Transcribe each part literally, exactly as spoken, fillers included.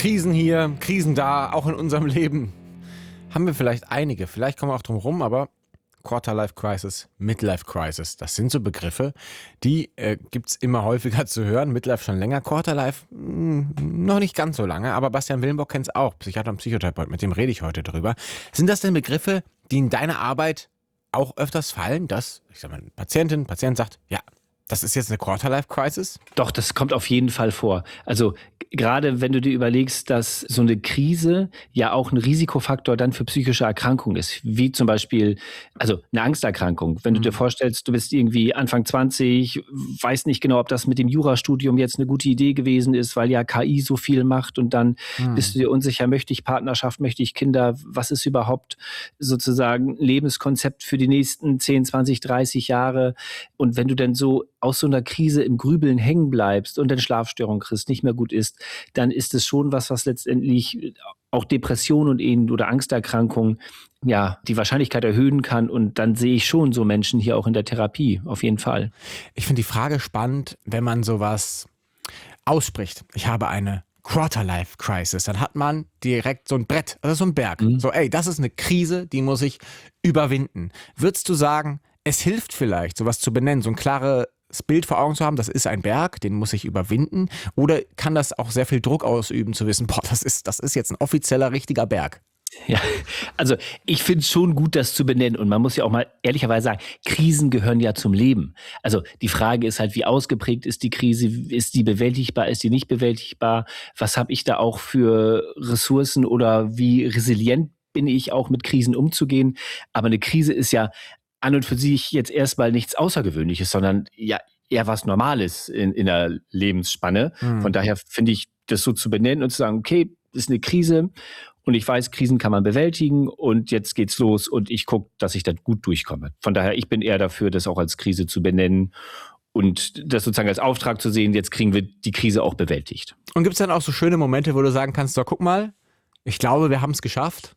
Krisen hier, Krisen da, auch in unserem Leben. Haben wir vielleicht einige, vielleicht kommen wir auch drum rum, aber Quarter-Life-Crisis, Midlife-Crisis, das sind so Begriffe, die äh, gibt es immer häufiger zu hören. Midlife schon länger, Quarter-Life mh, noch nicht ganz so lange, aber Bastian Willenbock kennt es auch, Psychiater und Psychotherapeut, mit dem rede ich heute drüber. Sind das denn Begriffe, die in deiner Arbeit auch öfters fallen, dass, ich sag mal, eine Patientin, Patient sagt, ja, das ist jetzt eine Quarter-Life-Crisis? Doch, das kommt auf jeden Fall vor. Also g- gerade wenn du dir überlegst, dass so eine Krise ja auch ein Risikofaktor dann für psychische Erkrankungen ist, wie zum Beispiel also eine Angsterkrankung. Wenn du dir vorstellst, du bist irgendwie Anfang zwanzig, weißt nicht genau, ob das mit dem Jurastudium jetzt eine gute Idee gewesen ist, weil ja K I so viel macht und dann bist du dir unsicher, möchte ich Partnerschaft, möchte ich Kinder, was ist überhaupt sozusagen ein Lebenskonzept für die nächsten zehn, zwanzig, dreißig Jahre? Und wenn du dann so aus so einer Krise im Grübeln hängen bleibst und dann Schlafstörungen kriegst, nicht mehr gut ist, dann ist es schon was, was letztendlich auch Depressionen und ähnlich oder Angsterkrankungen, ja, die Wahrscheinlichkeit erhöhen kann. Und dann sehe ich schon so Menschen hier auch in der Therapie, auf jeden Fall. Ich finde die Frage spannend, wenn man sowas ausspricht. Ich habe eine Quarter-Life-Crisis. Dann hat man direkt so ein Brett, also so ein Berg. Mhm. So, ey, das ist eine Krise, die muss ich überwinden. Würdest du sagen, es hilft vielleicht, sowas zu benennen, so ein klares Bild vor Augen zu haben, das ist ein Berg, den muss ich überwinden? Oder kann das auch sehr viel Druck ausüben, zu wissen, boah, das ist, das ist jetzt ein offizieller, richtiger Berg? Ja, also ich finde es schon gut, das zu benennen. Und man muss ja auch mal ehrlicherweise sagen, Krisen gehören ja zum Leben. Also die Frage ist halt, wie ausgeprägt ist die Krise? Ist die bewältigbar? Ist die nicht bewältigbar? Was habe ich da auch für Ressourcen oder wie resilient bin ich auch mit Krisen umzugehen? Aber eine Krise ist ja an und für sich jetzt erstmal nichts Außergewöhnliches, sondern ja eher was Normales in, in der Lebensspanne. Von daher finde ich, das so zu benennen und zu sagen, okay, das ist eine Krise und ich weiß, Krisen kann man bewältigen und jetzt geht's los und ich gucke, dass ich da gut durchkomme. Von daher, ich bin eher dafür, das auch als Krise zu benennen und das sozusagen als Auftrag zu sehen, jetzt kriegen wir die Krise auch bewältigt. Und gibt es dann auch so schöne Momente, wo du sagen kannst, so guck mal, ich glaube, wir haben es geschafft?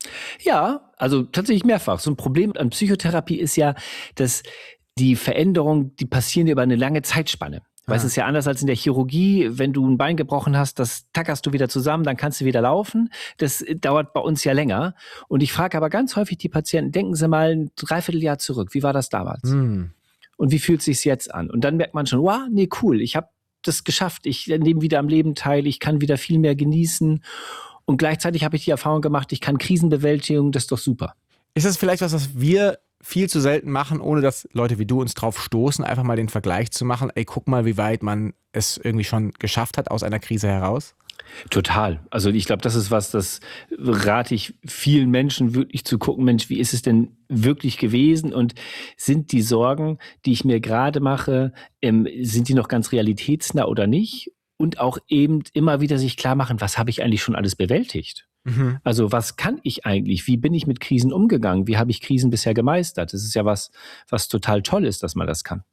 Ja, also tatsächlich mehrfach. So ein Problem an Psychotherapie ist ja, dass die Veränderungen, die passieren über eine lange Zeitspanne. Weil es ist ja anders als in der Chirurgie, wenn du ein Bein gebrochen hast, das tackerst du wieder zusammen, dann kannst du wieder laufen. Das äh, dauert bei uns ja länger. Und ich frage aber ganz häufig die Patienten, denken Sie mal ein Dreivierteljahr zurück, wie war das damals? Hm. Und wie fühlt es sich jetzt an? Und dann merkt man schon, wow, nee, cool, ich habe das geschafft, ich nehme wieder am Leben teil, ich kann wieder viel mehr genießen. Und gleichzeitig habe ich die Erfahrung gemacht, ich kann Krisenbewältigung, das ist doch super. Ist das vielleicht was, was wir viel zu selten machen, ohne dass Leute wie du uns drauf stoßen, einfach mal den Vergleich zu machen, ey, guck mal, wie weit man es irgendwie schon geschafft hat aus einer Krise heraus? Total. Also ich glaube, das ist was, das rate ich vielen Menschen wirklich zu gucken, Mensch, wie ist es denn wirklich gewesen und sind die Sorgen, die ich mir gerade mache, ähm, sind die noch ganz realitätsnah oder nicht? Und auch eben immer wieder sich klar machen, was habe ich eigentlich schon alles bewältigt? Mhm. Also was kann ich eigentlich? Wie bin ich mit Krisen umgegangen? Wie habe ich Krisen bisher gemeistert? Das ist ja was, was total toll ist, dass man das kann.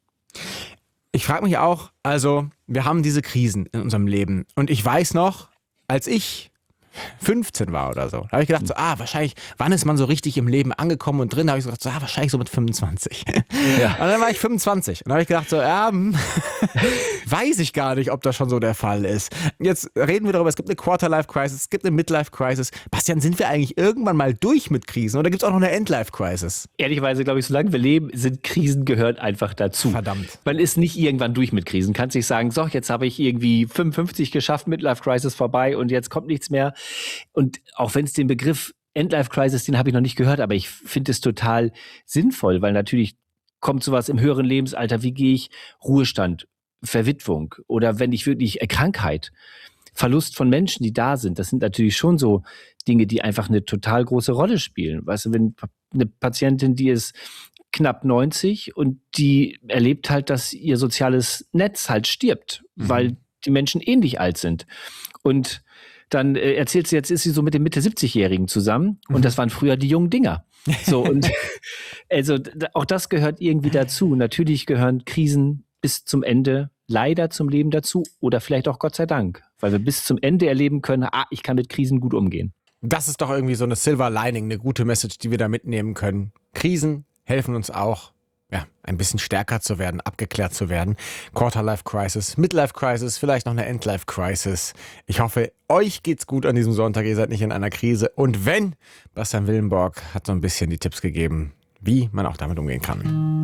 Ich frage mich auch, also wir haben diese Krisen in unserem Leben und ich weiß noch, als ich fünfzehn war oder so, da habe ich gedacht, so, ah, wahrscheinlich, wann ist man so richtig im Leben angekommen und drin? Da habe ich so gedacht, so, ah, wahrscheinlich so mit fünfundzwanzig. Ja. Und dann war ich fünfundzwanzig und da habe ich gedacht, so, ja, hm, weiß ich gar nicht, ob das schon so der Fall ist. Jetzt reden wir darüber, es gibt eine Quarter-Life-Crisis, es gibt eine Midlife-Crisis. Bastian, sind wir eigentlich irgendwann mal durch mit Krisen oder gibt es auch noch eine End-Life-Crisis? Ehrlicherweise glaube ich, solange wir leben, sind Krisen gehören einfach dazu. Verdammt. Man ist nicht irgendwann durch mit Krisen. Kannst nicht sagen, so, jetzt habe ich irgendwie fünfundfünfzig geschafft, Midlife Crisis vorbei und jetzt kommt nichts mehr. Und auch wenn es den Begriff Endlife Crisis, den habe ich noch nicht gehört, aber ich finde es total sinnvoll, weil natürlich kommt sowas im höheren Lebensalter, wie gehe ich Ruhestand, Verwitwung oder wenn ich wirklich äh, Krankheit, Verlust von Menschen, die da sind. Das sind natürlich schon so Dinge, die einfach eine total große Rolle spielen. Weißt du, wenn eine Patientin, die ist knapp neunzig und die erlebt halt, dass ihr soziales Netz halt stirbt, Mhm. weil die Menschen ähnlich alt sind. Und dann äh, erzählt sie, jetzt ist sie so mit dem Mitte siebzig-Jährigen zusammen und das waren früher die jungen Dinger. So, und also d- auch das gehört irgendwie dazu. Natürlich gehören Krisen bis zum Ende leider zum Leben dazu oder vielleicht auch Gott sei Dank, weil wir bis zum Ende erleben können, ah, ich kann mit Krisen gut umgehen. Das ist doch irgendwie so eine Silver Lining, eine gute Message, die wir da mitnehmen können. Krisen helfen uns auch, ja, ein bisschen stärker zu werden, abgeklärt zu werden. Quarter-Life-Crisis, Midlife-Crisis, vielleicht noch eine End-Life-Crisis. Ich hoffe, euch geht's gut an diesem Sonntag, ihr seid nicht in einer Krise. Und wenn, Bastian Willenborg hat so ein bisschen die Tipps gegeben, wie man auch damit umgehen kann.